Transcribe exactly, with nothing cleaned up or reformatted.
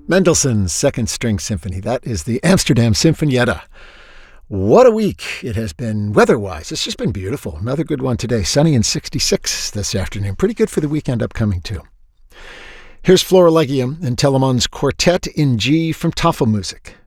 Mendelssohn's Second String Symphony. That is the Amsterdam Sinfonietta. What a week it has been weather-wise. It's just been beautiful. Another good one today. Sunny and sixty-six this afternoon. Pretty good for the weekend upcoming, too. Here's Flora Legium and Telemann's Quartet in G from Tafelmusik.